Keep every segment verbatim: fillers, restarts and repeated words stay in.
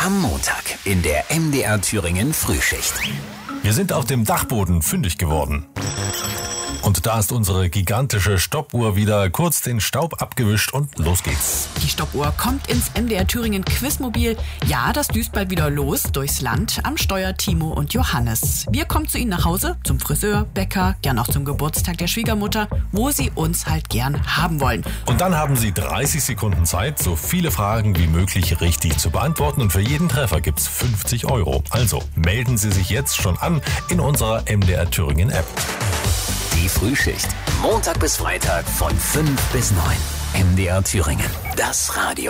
Am Montag in der M D R Thüringen Frühschicht. Wir sind auf dem Dachboden fündig geworden. Und da ist unsere gigantische Stoppuhr wieder kurz den Staub abgewischt und los geht's. Die Stoppuhr kommt ins M D R Thüringen Quizmobil. Ja, das düst bald wieder los durchs Land. Am Steuer Timo und Johannes. Wir kommen zu Ihnen nach Hause, zum Friseur, Bäcker, gern auch zum Geburtstag der Schwiegermutter, wo Sie uns halt gern haben wollen. Und dann haben Sie dreißig Sekunden Zeit, so viele Fragen wie möglich richtig zu beantworten. Und für jeden Treffer gibt's fünfzig Euro. Also melden Sie sich jetzt schon an in unserer M D R Thüringen App. Die Frühschicht. Montag bis Freitag von fünf bis neun. M D R Thüringen. Das Radio.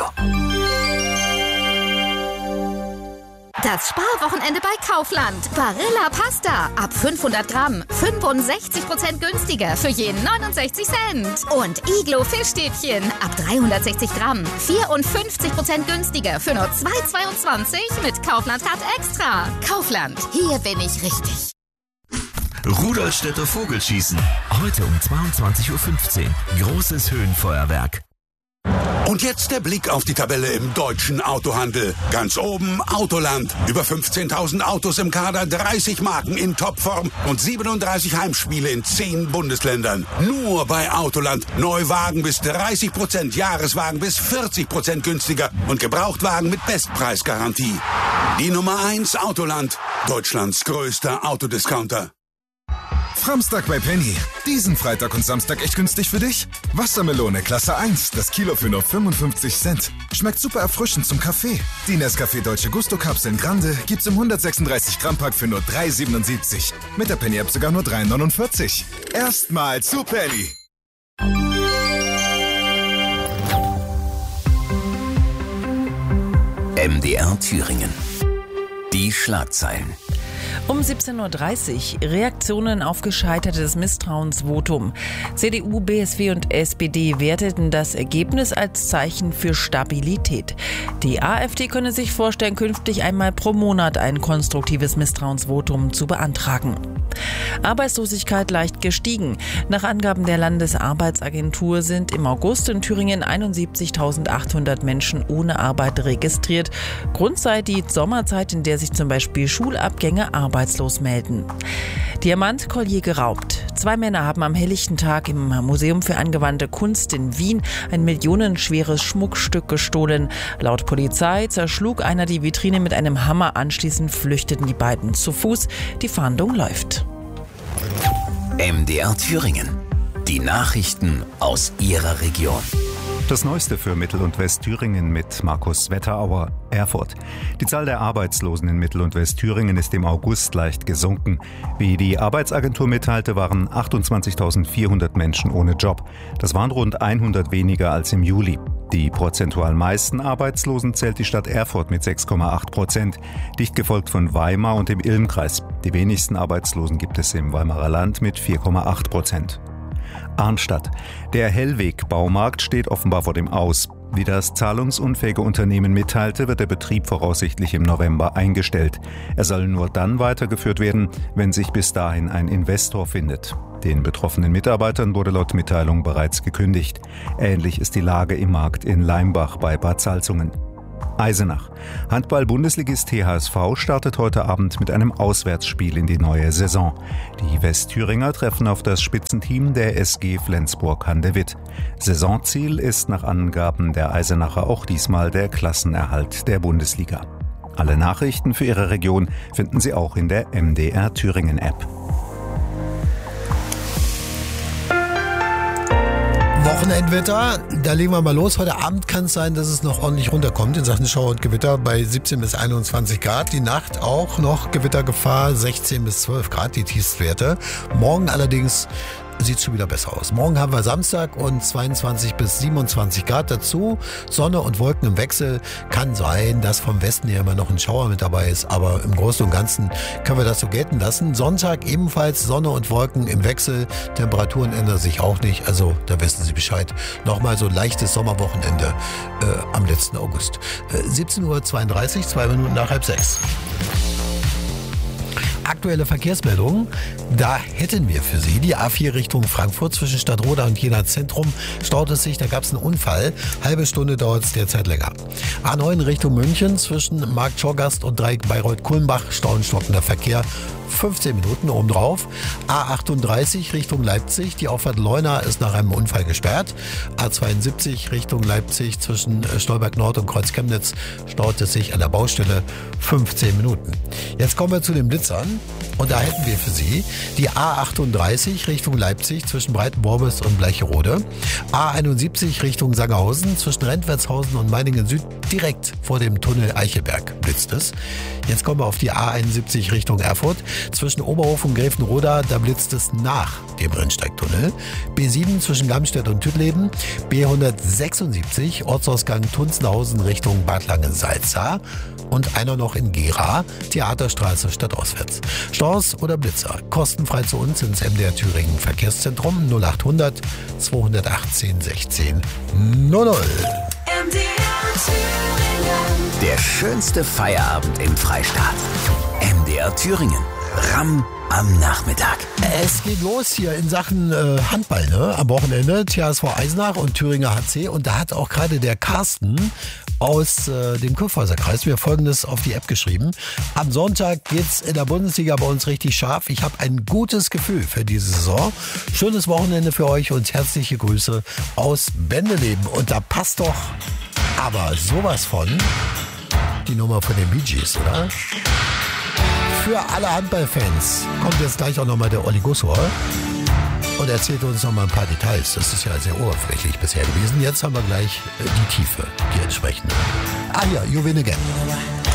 Das Sparwochenende bei Kaufland. Barilla Pasta. Ab fünfhundert Gramm. fünfundsechzig Prozent günstiger für jeden neunundsechzig Cent. Und Iglo Fischstäbchen. Ab dreihundertsechzig Gramm. vierundfünfzig Prozent günstiger für nur zwei Euro zweiundzwanzig mit Kaufland-Card Extra. Kaufland. Hier bin ich richtig. Rudolstädter Vogelschießen. Heute um zweiundzwanzig Uhr fünfzehn. Großes Höhenfeuerwerk. Und jetzt der Blick auf die Tabelle im deutschen Autohandel. Ganz oben Autoland. Über fünfzehntausend Autos im Kader, dreißig Marken in Topform und siebenunddreißig Heimspiele in zehn Bundesländern. Nur bei Autoland. Neuwagen bis dreißig Prozent, Jahreswagen bis vierzig Prozent günstiger und Gebrauchtwagen mit Bestpreisgarantie. Die Nummer eins Autoland. Deutschlands größter Autodiscounter. Samstag bei Penny. Diesen Freitag und Samstag echt günstig für dich? Wassermelone Klasse eins, das Kilo für nur fünfundfünfzig Cent. Schmeckt super erfrischend zum Kaffee. Die Nescafé Dolce Gusto Kapseln Grande gibt's im hundertsechsunddreißig Gramm Pack für nur drei Euro siebenundsiebzig. Mit der Penny App sogar nur drei Euro neunundvierzig. Erstmal zu Penny. M D R Thüringen. Die Schlagzeilen. Um siebzehn Uhr dreißig Reaktionen auf gescheitertes Misstrauensvotum. C D U, B S W und S P D werteten das Ergebnis als Zeichen für Stabilität. Die AfD könne sich vorstellen, künftig einmal pro Monat ein konstruktives Misstrauensvotum zu beantragen. Arbeitslosigkeit leicht gestiegen. Nach Angaben der Landesarbeitsagentur sind im August in Thüringen einundsiebzigtausendachthundert Menschen ohne Arbeit registriert. Grund sei die Sommerzeit, in der sich zum Beispiel Schulabgänger arbeitslos melden. Diamantkollier geraubt. Zwei Männer haben am helllichten Tag im Museum für angewandte Kunst in Wien ein millionenschweres Schmuckstück gestohlen. Laut Polizei zerschlug einer die Vitrine mit einem Hammer. Anschließend flüchteten die beiden zu Fuß. Die Fahndung läuft. M D R Thüringen. Die Nachrichten aus Ihrer Region. Das Neueste für Mittel- und Westthüringen mit Markus Wetterauer, Erfurt. Die Zahl der Arbeitslosen in Mittel- und Westthüringen ist im August leicht gesunken. Wie die Arbeitsagentur mitteilte, waren achtundzwanzigtausendvierhundert Menschen ohne Job. Das waren rund hundert weniger als im Juli. Die prozentual meisten Arbeitslosen zählt die Stadt Erfurt mit sechs Komma acht Prozent, dicht gefolgt von Weimar und dem Ilmkreis. Die wenigsten Arbeitslosen gibt es im Weimarer Land mit vier Komma acht Prozent. Arnstadt. Der Hellweg-Baumarkt steht offenbar vor dem Aus. Wie das zahlungsunfähige Unternehmen mitteilte, wird der Betrieb voraussichtlich im November eingestellt. Er soll nur dann weitergeführt werden, wenn sich bis dahin ein Investor findet. Den betroffenen Mitarbeitern wurde laut Mitteilung bereits gekündigt. Ähnlich ist die Lage im Markt in Leimbach bei Bad Salzungen. Eisenach. Handball-Bundesligist T H S V startet heute Abend mit einem Auswärtsspiel in die neue Saison. Die Westthüringer treffen auf das Spitzenteam der S G Flensburg-Handewitt. Saisonziel ist nach Angaben der Eisenacher auch diesmal der Klassenerhalt der Bundesliga. Alle Nachrichten für Ihre Region finden Sie auch in der M D R Thüringen App. Wochenendwetter, da legen wir mal los. Heute Abend kann es sein, dass es noch ordentlich runterkommt in Sachen Schauer und Gewitter bei siebzehn bis einundzwanzig Grad. Die Nacht auch noch Gewittergefahr, sechzehn bis zwölf Grad, die Tiefstwerte. Morgen allerdings sieht es schon wieder besser aus. Morgen haben wir Samstag und zweiundzwanzig bis siebenundzwanzig Grad dazu. Sonne und Wolken im Wechsel. Kann sein, dass vom Westen her immer noch ein Schauer mit dabei ist, aber im Großen und Ganzen können wir das so gelten lassen. Sonntag ebenfalls Sonne und Wolken im Wechsel. Temperaturen ändern sich auch nicht, also da wissen Sie Bescheid. Nochmal so leichtes Sommerwochenende äh, am letzten August. Äh, siebzehn Uhr zweiunddreißig, zwei Minuten nach halb sechs. Aktuelle Verkehrsmeldungen, da hätten wir für Sie die A vier Richtung Frankfurt zwischen Stadtroda und Jena Zentrum. Staut es sich, da gab es einen Unfall. Halbe Stunde dauert es derzeit länger. A neun Richtung München zwischen Markt Schorgast und Dreieck Bayreuth-Kulmbach. Stau und stockender Verkehr. fünfzehn Minuten obendrauf. A achtunddreißig Richtung Leipzig. Die Auffahrt Leuna ist nach einem Unfall gesperrt. A zweiundsiebzig Richtung Leipzig zwischen Stolberg Nord und Kreuz Chemnitz staut es sich an der Baustelle fünfzehn Minuten. Jetzt kommen wir zu den Blitzern. Und da hätten wir für Sie die A achtunddreißig Richtung Leipzig zwischen Breitenbormes und Bleicherode. A einundsiebzig Richtung Sangerhausen zwischen Rentwertshausen und Meiningen Süd direkt vor dem Tunnel Eichelberg blitzt es. Jetzt kommen wir auf die A einundsiebzig Richtung Erfurt. Zwischen Oberhof und Gräfenroda, da blitzt es nach dem Rennsteigtunnel. B sieben zwischen Gamstedt und Tüttleben. B hundertsechsundsiebzig Ortsausgang Tunzenhausen Richtung Bad Langensalza. Und einer noch in Gera, Theaterstraße stadtauswärts. Staus oder Blitzer, kostenfrei zu uns ins M D R Thüringen Verkehrszentrum null achthundert zweihundertachtzehn sechzehn null null. M D R Thüringen. Der schönste Feierabend im Freistaat. M D R Thüringen. Ramm am Nachmittag. Es geht los hier in Sachen äh, Handball, ne? Am Wochenende T H S V Eisenach und Thüringer H C. Und da hat auch gerade der Carsten aus äh, dem Kurpfalzer-Kreis mir Folgendes auf die App geschrieben. Am Sonntag geht's in der Bundesliga bei uns richtig scharf. Ich habe ein gutes Gefühl für diese Saison. Schönes Wochenende für euch und herzliche Grüße aus Bendeleben. Und da passt doch aber sowas von die Nummer von den Bee Gees, oder? Für alle Handballfans kommt jetzt gleich auch nochmal der Olli Gussor und erzählt uns nochmal ein paar Details. Das ist ja sehr oberflächlich bisher gewesen. Jetzt haben wir gleich die Tiefe, die entsprechende. Ah ja, You Win Again.